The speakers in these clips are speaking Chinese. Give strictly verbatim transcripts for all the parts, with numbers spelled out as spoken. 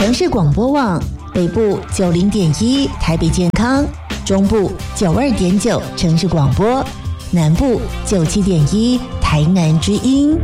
城市广播网北部九零点一台北健康，中部九二点九城市广播，南部九七点一台南之音。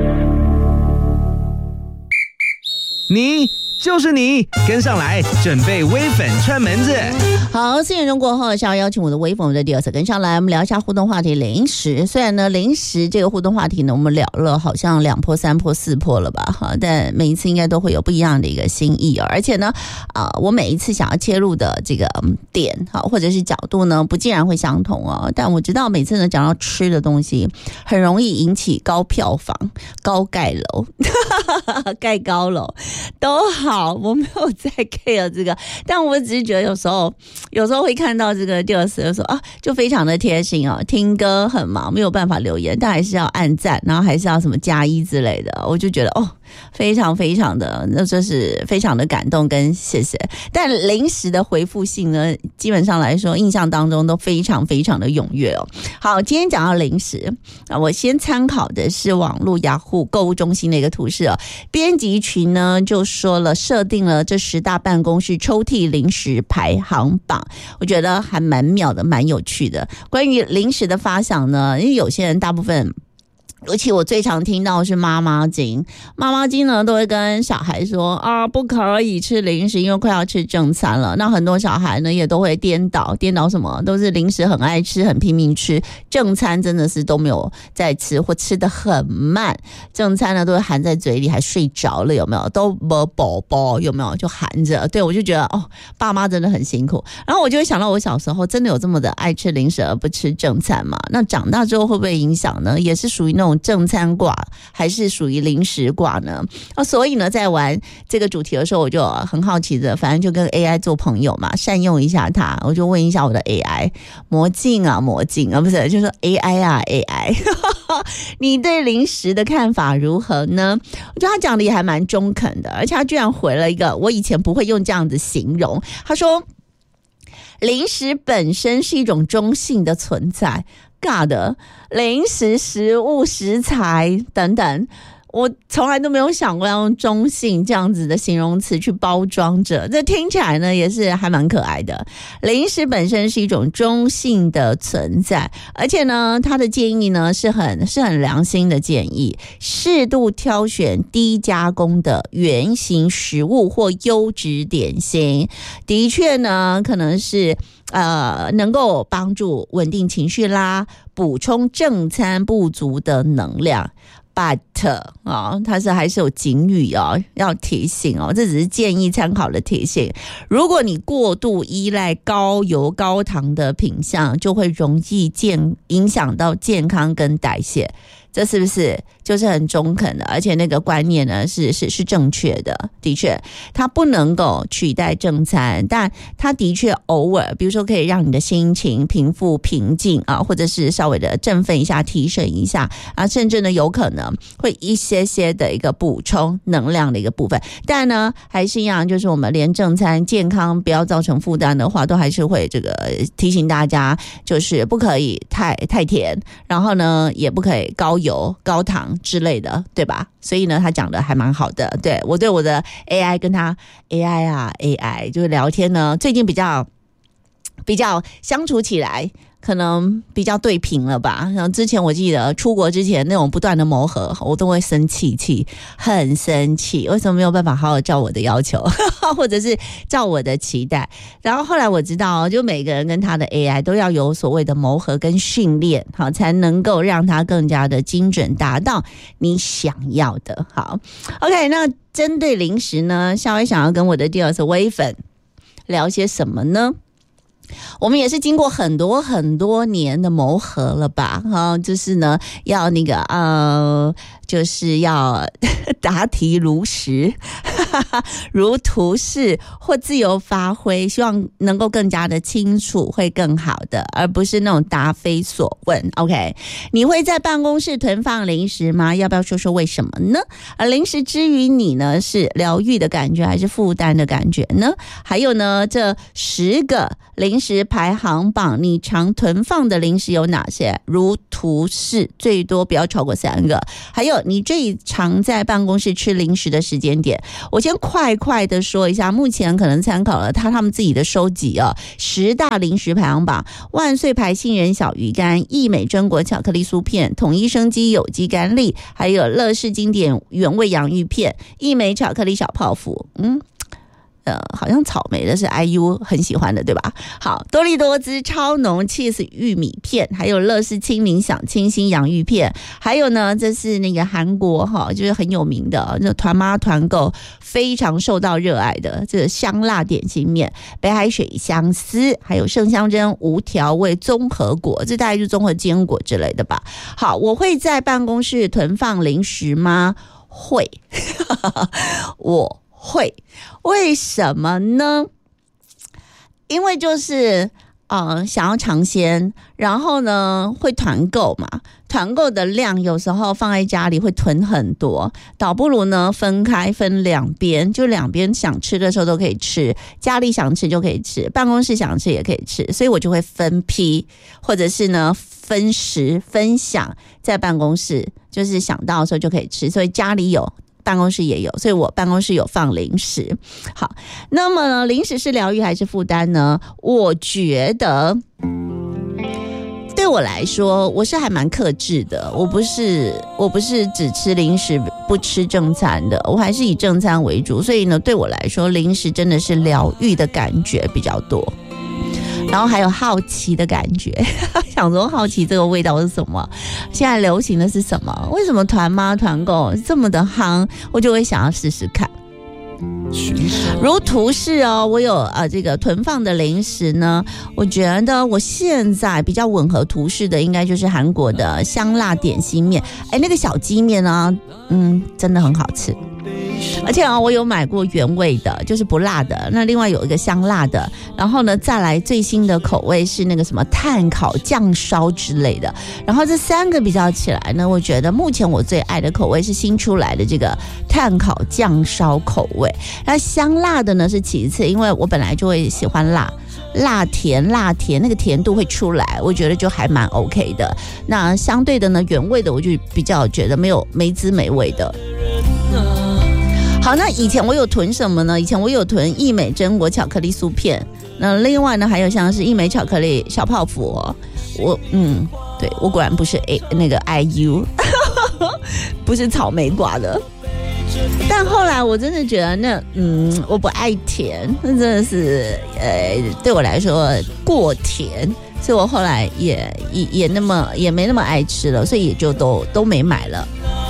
你就是你，跟上来，准备微粉串门子。 好，四点钟过后，想要邀请我的微粉我的第二次跟上来，我们聊一下互动话题零食。虽然呢，零食这个互动话题呢，我们聊了好像两波、三波、四波了吧，哈，但每一次应该都会有不一样的一个新意哦。而且呢，啊、呃，我每一次想要切入的这个点，哈，或者是角度呢，不尽然会相同哦。但我知道每次呢讲到吃的东西，很容易引起高票房、高盖楼、盖高楼都好，我没有在 care 这个，但我只是觉得有时候。有时候会看到这个第二次就说啊，就非常的贴心哦。听歌很忙，没有办法留言，但还是要按赞，然后还是要什么加一之类的，我就觉得哦，非常非常的，那就是非常的感动跟谢谢。但临时的回复性呢，基本上来说，印象当中都非常非常的踊跃哦。好，今天讲到零食啊，我先参考的是网络雅虎购物中心的一个图示哦。编辑群呢就说了，设定了这十大办公室抽屉零食排行榜。我觉得还蛮妙的，蛮有趣的。关于零食的发想呢，因为有些人大部分。尤其我最常听到的是妈妈经，妈妈经呢都会跟小孩说啊，不可以吃零食，因为快要吃正餐了。那很多小孩呢也都会颠倒，颠倒什么？都是零食很爱吃，很拼命吃，正餐真的是都没有在吃，或吃得很慢。正餐呢都会含在嘴里，还睡着了，有没有？都没饱饱，有没有？就含着。对，我就觉得哦，爸妈真的很辛苦。然后我就会想到我小时候真的有这么的爱吃零食而不吃正餐嘛？那长大之后会不会影响呢？也是属于那种正餐挂还是属于零食挂呢？啊，所以呢，在玩这个主题的时候，我就很好奇的，反正就跟 A I 做朋友嘛，善用一下它。我就问一下我的 A I， 魔镜啊，魔镜啊，不是，就是说 A I 啊 ，A I， 你对零食的看法如何呢？我觉得他讲的也还蛮中肯的，而且他居然回了一个我以前不会用这样子形容，他说。零食本身是一种中性的存在，尬的零食、食物、食材等等，我从来都没有想过要用中性这样子的形容词去包装着，这听起来呢也是还蛮可爱的。零食本身是一种中性的存在，而且呢，他的建议呢是很是很良心的建议，适度挑选低加工的原型食物或优质点心，的确呢可能是呃能够帮助稳定情绪啦，补充正餐不足的能量。But 啊、哦，它是还是有警语哦，要提醒哦，这只是建议参考的提醒。如果你过度依赖高油高糖的品项，就会容易健影响到健康跟代谢。这是不是就是很中肯的？而且那个观念呢是是是正确的，的确，它不能够取代正餐，但它的确偶尔，比如说可以让你的心情平复平静啊，或者是稍微的振奋一下、提升一下啊，甚至呢有可能会一些些的一个补充能量的一个部分。但呢，还是一样，就是我们连正餐健康不要造成负担的话，都还是会这个提醒大家，就是不可以太太甜，然后呢也不可以高油。油高糖之类的，对吧？所以呢他讲的还蛮好的。对，我对我的 A I 跟他 A I 啊 A I 就是聊天呢，最近比较比较相处起来可能比较对平了吧。然后之前我记得出国之前那种不断的磨合，我都会生气气，很生气，为什么没有办法好好照我的要求或者是照我的期待。然后后来我知道，就每个人跟他的 A I 都要有所谓的磨合跟训练，好，才能够让它更加的精准达到你想要的。好 OK， 那针对零食呢，夏薇想要跟我的第二次微粉聊些什么呢？我们也是经过很多很多年的磨合了吧，哈，就是呢，要那个呃，就是要答题如实，如图示或自由发挥，希望能够更加的清楚，会更好的，而不是那种答非所问。OK， 你会在办公室囤放零食吗？要不要说说为什么呢？而零食之于你呢，是疗愈的感觉还是负担的感觉呢？还有呢，这十个零食排行榜，你常囤放的零食有哪些？如图示，最多不要超过三个。还有你最常在办公室吃零食的时间点。我先快快的说一下，目前可能参考了他他们自己的收集啊，十大零食排行榜：万岁牌杏仁小鱼干、益美榛果巧克力酥片、统一生机有机甘粒，还有乐事经典原味洋芋片、益美巧克力小泡芙。嗯。呃，好像草莓的是 I U 很喜欢的，对吧？好，多利多滋超浓 cheese 玉米片，还有乐事清明享清新洋芋片，还有呢，这是那个韩国哈，就是很有名的那团妈团购非常受到热爱的这个香辣点心面，北海水香丝，还有盛香珍无调味综合果，这大概就是综合坚果之类的吧。好，我会在办公室囤放零食吗？会，我。会，为什么呢？因为就是呃想要尝鲜，然后呢会团购嘛，团购的量有时候放在家里会囤很多，倒不如呢分开分两边，就两边想吃的时候都可以吃，家里想吃就可以吃，办公室想吃也可以吃，所以我就会分批，或者是呢分食分享，在办公室就是想到的时候就可以吃，所以家里有。办公室也有，所以我办公室有放零食。好，那么呢，零食是疗愈还是负担呢？我觉得对我来说，我是还蛮克制的。我不是我不是只吃零食不吃正餐的，我还是以正餐为主。所以呢，对我来说，零食真的是疗愈的感觉比较多。然后还有好奇的感觉，想说好奇这个味道是什么，现在流行的是什么，为什么团妈团购这么的夯，我就会想要试试看。如图示哦，我有呃这个囤放的零食呢，我觉得我现在比较吻合图示的应该就是韩国的香辣点心面，哎，那个小鸡面呢，嗯，真的很好吃。而且啊，我有买过原味的，就是不辣的。那另外有一个香辣的，然后呢，再来最新的口味是那个什么炭烤酱烧之类的。然后这三个比较起来呢，我觉得目前我最爱的口味是新出来的这个炭烤酱烧口味。那香辣的呢是其次，因为我本来就会喜欢辣。辣甜辣甜那个甜度会出来，我觉得就还蛮 OK 的。那相对的呢，原味的我就比较觉得没有没滋没味的。好，那以前我有囤什么呢？以前我有囤益美榛果巧克力酥片，那另外呢还有像是益美巧克力小泡芙、哦，我嗯，对我果然不是 A 那个 I U， 不是草莓挂的。但后来我真的觉得那嗯，我不爱甜，那真的是呃对我来说过甜，所以我后来也也也那么也没那么爱吃了，所以也就都都没买了。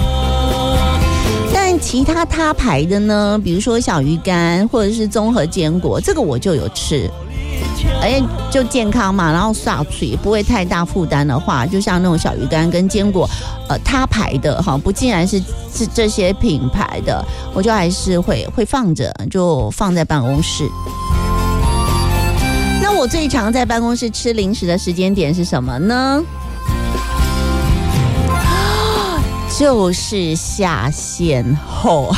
但其他他牌的呢，比如说小鱼干或者是综合坚果，这个我就有吃。哎，就健康嘛，然后刷嘴不会太大负担的话，就像那种小鱼干跟坚果，呃，他牌的哈，不竟然是是这些品牌的，我就还是会会放着，就放在办公室。那我最常在办公室吃零食的时间点是什么呢？就是下线后。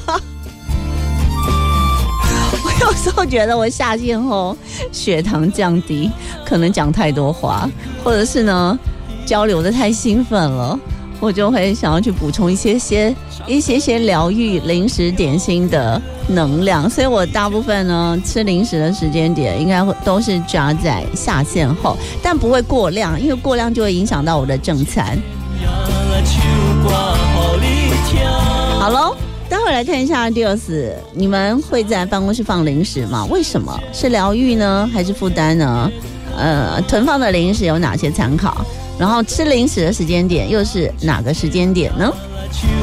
我有时候觉得我下线后血糖降低，可能讲太多话，或者是呢交流的太兴奋了，我就会想要去补充一些些一些些疗愈零食点心的能量，所以我大部分呢吃零食的时间点应该都是抓在下线后，但不会过量，因为过量就会影响到我的正餐。好咯，待会来看一下 Dios， 你们会在办公室放零食吗？为什么？是疗愈呢，还是负担呢？呃，囤放的零食有哪些参考？然后吃零食的时间点又是哪个时间点呢？